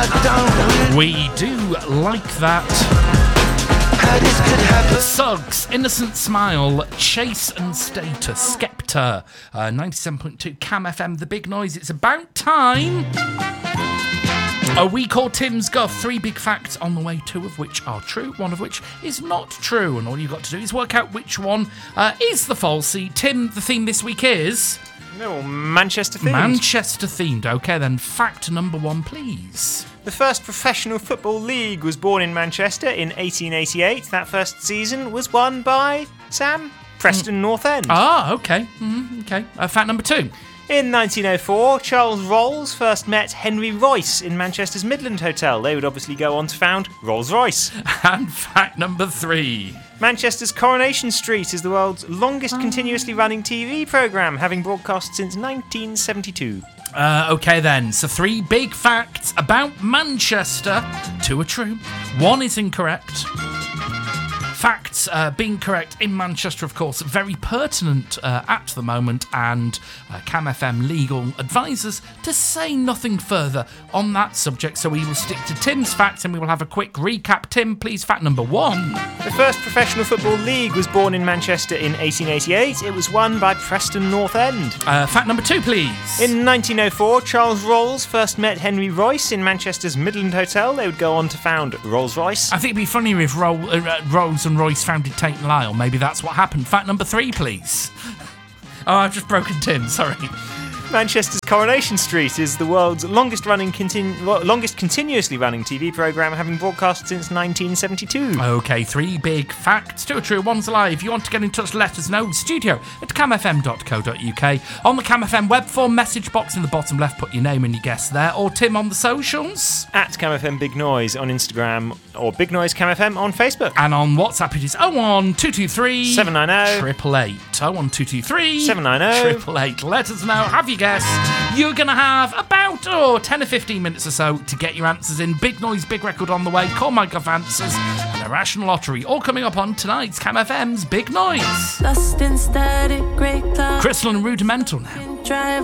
We do like that. Suggs, Innocent Smile, Chase and Status, Skepta, 97.2 Cam FM, The Big Noise. It's about time. A week called Tim's Guff. 3 big facts on the way, 2 of which are true, 1 of which is not true. And all you've got to do is work out which one is the falsie. Tim, the theme this week is... No, Manchester themed. Manchester themed. OK, then fact number 1, please. The first professional football league was born in Manchester in 1888. That first season was won by, Sam, Preston North End. Ah, OK. OK. Fact number 2. In 1904, Charles Rolls first met Henry Royce in Manchester's Midland Hotel. They would obviously go on to found Rolls-Royce. And fact number 3. Manchester's Coronation Street is the world's longest continuously running TV programme, having broadcast since 1972. OK then, so 3 big facts about Manchester. 2 are true, 1 is incorrect. Facts being correct in Manchester, of course, very pertinent at the moment, and Cam FM legal advisors to say nothing further on that subject, so we will stick to Tim's facts and we will have a quick recap. Tim, please, fact number 1. The first professional football league was born in Manchester in 1888. It was won by Preston North End. Fact number 2, please. In 1904, Charles Rolls first met Henry Royce in Manchester's Midland Hotel. They would go on to found Rolls-Royce. I think it'd be funnier if Rolls and Royce founded Tate and Lyle. Maybe that's what happened. Fact number 3, please. Oh, I've just broken Tim, sorry. Manchester's Coronation Street is the world's longest continuously running TV programme, having broadcast since 1972. OK, 3 big facts, 2 are true, 1's a lie. If you want to get in touch, let us know. studio@camfm.co.uk. On the Cam FM web form message box in the bottom left, put your name and your guess there. Or Tim on the socials. At Cam FM Big Noise on Instagram, or Big Noise Cam FM on Facebook. And on WhatsApp it is 01223 790 888. 01223 790 888. Let us know. Have your guess. You're going to have about 10 or 15 minutes or so to get your answers in. Big Noise, Big Record on the way. Call My Guff Answers and a Rational Lottery. All coming up on tonight's Cam FM's Big Noise. Lost in static, great cloud. Crystal and Rudimental now.